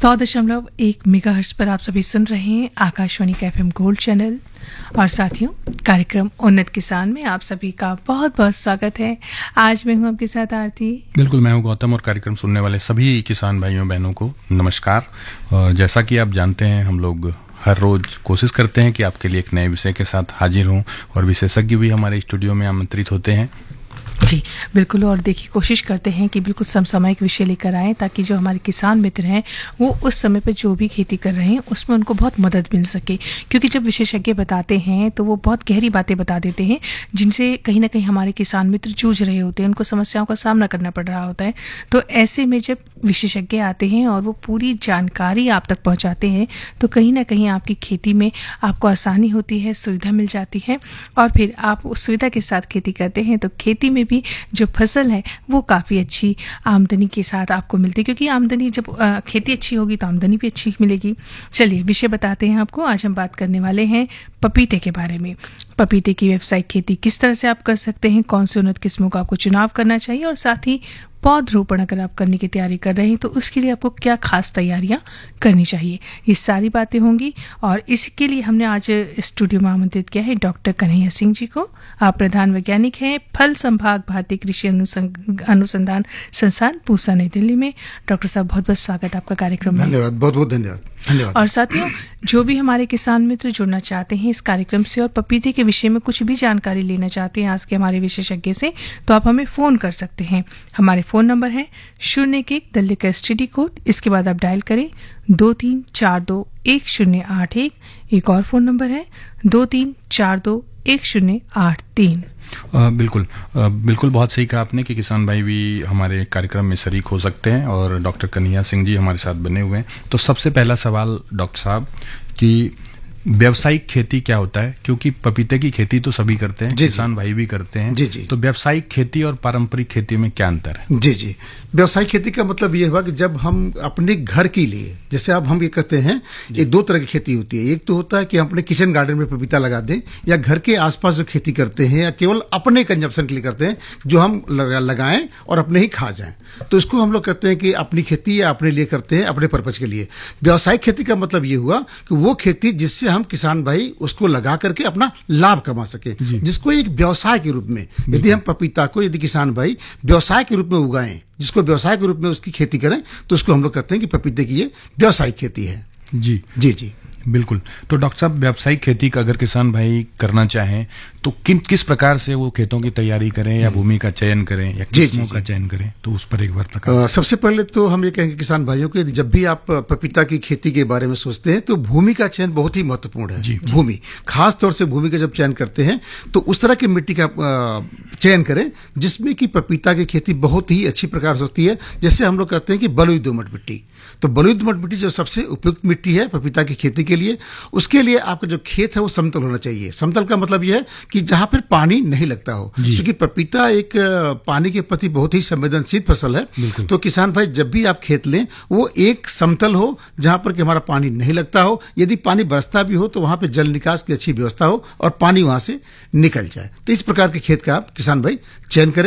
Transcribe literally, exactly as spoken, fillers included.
सौ दशमलव एक मेगाहर्ट्ज पर आप सभी सुन रहे हैं आकाशवाणी का एफएम गोल्ड चैनल। और साथियों, कार्यक्रम उन्नत किसान में आप सभी का बहुत बहुत स्वागत है। आज मैं हूं आपके साथ आरती। बिल्कुल, मैं हूं गौतम और कार्यक्रम सुनने वाले सभी किसान भाइयों बहनों को नमस्कार। और जैसा कि आप जानते हैं, हम लोग हर रोज कोशिश करते हैं कि आपके लिए एक नए विषय के साथ हाजिर हों, और विशेषज्ञ भी हमारे स्टूडियो में आमंत्रित होते हैं। जी बिल्कुल, और देखिए कोशिश करते हैं कि बिल्कुल समसामयिक विषय लेकर आएँ, ताकि जो हमारे किसान मित्र हैं वो उस समय पे जो भी खेती कर रहे हैं उसमें उनको बहुत मदद मिल सके। क्योंकि जब विशेषज्ञ बताते हैं तो वो बहुत गहरी बातें बता देते हैं, जिनसे कहीं ना कहीं हमारे किसान मित्र जूझ रहे होते हैं, उनको समस्याओं का सामना करना पड़ रहा होता है। तो ऐसे में जब विशेषज्ञ आते हैं और वो पूरी जानकारी आप तक पहुँचाते हैं, तो कहीं ना कहीं आपकी खेती में आपको आसानी होती है, सुविधा मिल जाती है, और फिर आप उस सुविधा के साथ खेती करते हैं तो खेती में भी जो फसल है वो काफी अच्छी आमदनी के साथ आपको मिलती है। क्योंकि आमदनी जब आ, खेती अच्छी होगी तो आमदनी भी अच्छी मिलेगी। चलिए विषय बताते हैं आपको। आज हम बात करने वाले हैं पपीते के बारे में। पपीते की व्यावसायिक खेती किस तरह से आप कर सकते हैं, कौन से उन्नत किस्मों का आपको चुनाव करना चाहिए, और साथ ही पौधरोपण अगर आप करने की तैयारी कर रहे हैं तो उसके लिए आपको क्या खास तैयारियां करनी चाहिए, ये सारी बातें होंगी। और इसके लिए हमने आज स्टूडियो में आमंत्रित किया है डॉक्टर कन्हैया सिंह जी को। आप प्रधान वैज्ञानिक हैं फल संभाग भारतीय कृषि अनुसंधान संस्थान पूसा नई दिल्ली में। डॉक्टर साहब, बहुत बहुत स्वागत आपका कार्यक्रम में। धन्यवाद, बहुत बहुत धन्यवाद धन्यवाद। और साथियों, जो भी हमारे किसान मित्र जुड़ना चाहते हैं इस कार्यक्रम से और पपीते के विषय में कुछ भी जानकारी लेना चाहते हैं आज के हमारे विशेषज्ञ से, तो आप हमें फोन कर सकते हैं। हमारे फोन नंबर है शून्य एक एक दिल्ली का एसटीडी कोड, इसके बाद आप डायल करें दो तीन चार दो एक शून्य आठ एक। एक और फोन नंबर है दो तीन चार दो एक शून्य आठ तीन। आ, बिल्कुल आ, बिल्कुल बहुत सही कहा आपने कि किसान भाई भी हमारे कार्यक्रम में शरीक हो सकते हैं, और डॉक्टर कन्हैया सिंह जी हमारे साथ बने हुए हैं। तो सबसे पहला सवाल डॉक्टर साहब कि व्यावसायिक खेती क्या होता है? क्योंकि पपीते की खेती तो सभी करते हैं, किसान भाई भी करते हैं। जी जी। तो व्यावसायिक खेती और पारंपरिक खेती में क्या अंतर है? जी जी। व्यावसायिक खेती का मतलब ये हुआ कि जब हम अपने घर के लिए, जैसे अब हम ये करते हैं, ये दो तरह की खेती होती है। एक तो होता है कि हम अपने किचन गार्डन में पपीता लगा दें, या घर के आसपास जो खेती करते हैं या केवल अपने कंजप्शन के लिए करते हैं, जो हम लगा, लगाएं और अपने ही खा जाएं, तो इसको हम लोग कहते हैं कि अपनी खेती या अपने लिए करते हैं, अपने पर्पज के लिए। व्यावसायिक खेती का मतलब ये हुआ कि वो खेती जिससे हम किसान भाई उसको लगा करके अपना लाभ कमा सके, जिसको एक व्यवसाय के रूप में, यदि हम पपीता को यदि किसान भाई व्यवसाय के रूप में उगाएं, जिसको व्यवसाय के रूप में उसकी खेती करें, तो उसको हम लोग कहते हैं कि पपीते की ये व्यवसायिक खेती है। जी जी जी बिल्कुल। तो डॉक्टर साहब, व्यावसायिक खेती का अगर किसान भाई करना चाहें तो किन किस प्रकार से वो खेतों की तैयारी करें, या भूमि का चयन करें, या किस्मों का चयन करें, तो उस पर एक बार प्रकाश। सबसे पहले तो हम ये कहेंगे किसान भाइयों को, जब भी आप पपीता की खेती के बारे में सोचते हैं तो भूमि का चयन बहुत ही महत्वपूर्ण है। जी, भूमि, खास तौर से भूमि का जब चयन करते हैं तो उस तरह की मिट्टी का चयन करें जिसमें कि पपीता की खेती बहुत ही अच्छी प्रकार से होती है। जैसे हम लोग कहते हैं कि बलुई दोमट मिट्टी, तो बलुई दोमट मिट्टी जो सबसे उपयुक्त मिट्टी है पपीता की खेती के लिए, उसके लिए आपका जो खेत है वो समतल होना चाहिए। समतल का मतलब यह है कि जहां पर पानी नहीं लगता हो, क्योंकि पपीता एक पानी के प्रति बहुत ही संवेदनशील फसल है। तो किसान भाई जब भी आप खेत लें वो एक समतल हो, जहां पर कि हमारा पानी नहीं लगता हो। यदि पानी बरसता भी हो तो वहां पर जल निकास की अच्छी व्यवस्था हो और पानी वहां से निकल जाए। तो इस प्रकार के खेत का आप किसान भाई चयन करें।